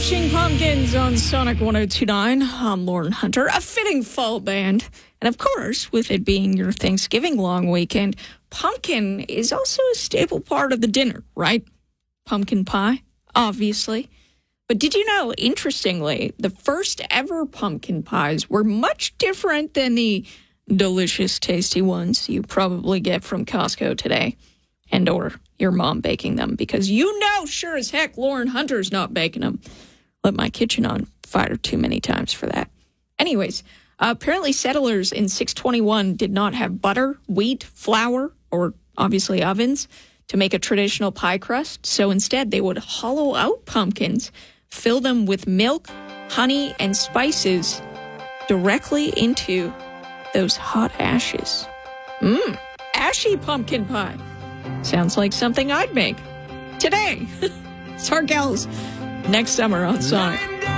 Smashing Pumpkins on Sonic 102.9. I'm Lauren Hunter, a fitting fall band. And of course, with it being your Thanksgiving long weekend, pumpkin is also a staple part of the dinner, right? Pumpkin pie, obviously. But did you know, interestingly, the first ever pumpkin pies were much different than the delicious, tasty ones you probably get from Costco today, and or your mom baking them, because you know sure as heck Lauren Hunter's not baking them. Lit my kitchen on fire too many times for that. Anyways, apparently settlers in 621 did not have butter, wheat, flour, or obviously ovens to make a traditional pie crust. So instead, they would hollow out pumpkins, fill them with milk, honey, and spices directly into those hot ashes. Ashy pumpkin pie. Sounds like something I'd make today. Sargell's next summer on Sonic.